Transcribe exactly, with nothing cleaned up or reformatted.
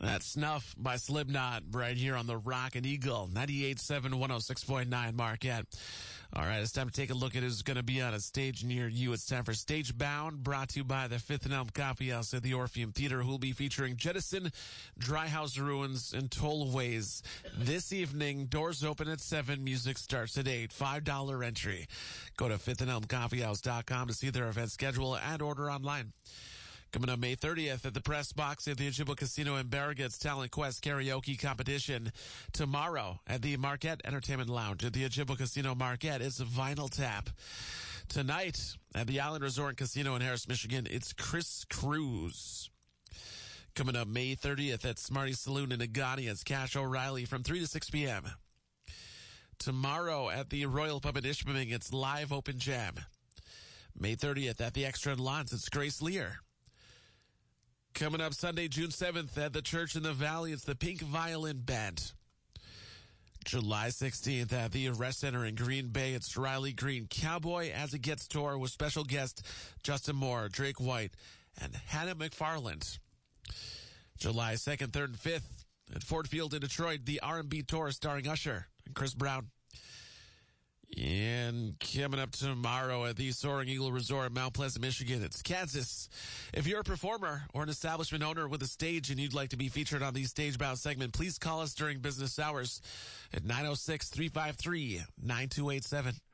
That's Snuff by Slipknot right here on the Rock and Eagle, ninety-eight point seven, one oh six point nine Marquette. All right, it's time to take a look at who's going to be on a stage near you. It's time for Stage Bound, brought to you by the Fifth and Elm Coffee House at the Orpheum Theater, who will be featuring Jettison, Dry House Ruins, and Tollways. This evening, doors open at seven, music starts at eight, five dollars entry. Go to fifth and elm coffee house dot com to see their event schedule and order online. Coming up May thirtieth at the Press Box at the Ojibwa Casino in Barriga's Talent Quest Karaoke Competition. Tomorrow at the Marquette Entertainment Lounge at the Ojibwa Casino Marquette, it's Vinyl Tap. Tonight at the Island Resort and Casino in Harris, Michigan, it's Chris Cruz. Coming up May thirtieth at Smarty Saloon in Agani, it's Cash O'Reilly from three to six p.m. Tomorrow at the Royal Pub in Ishpeming, it's Live Open Jam. May thirtieth at the Extra in Lawrence, it's Grace Lear. Coming up Sunday, June seventh at the Church in the Valley, it's the Pink Violin Band. July sixteenth at the Rest Center in Green Bay, it's Riley Green Cowboy As It Gets Tour with special guest Justin Moore, Drake White, and Hannah McFarland. July second, third, and fifth at Ford Field in Detroit, the R and B Tour starring Usher and Chris Brown. And coming up tomorrow at the Soaring Eagle Resort in Mount Pleasant, Michigan, it's Kansas. If you're a performer or an establishment owner with a stage and you'd like to be featured on the Stage Bound segment, please call us during business hours at nine oh six, three five three, nine two eight seven.